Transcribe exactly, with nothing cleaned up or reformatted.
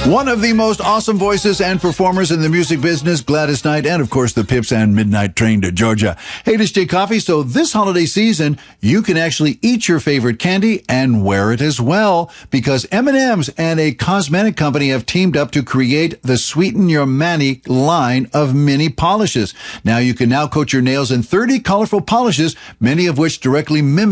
One of the most awesome voices and performers in the music business, Gladys Knight, and of course the Pips and Midnight Train to Georgia. Hey, this is Jay Coffee. So this holiday season, you can actually eat your favorite candy and wear it as well, because M and M's and a cosmetic company have teamed up to create the Sweeten Your Mani line of mini polishes. Now you can now coat your nails in thirty colorful polishes, many of which directly mimic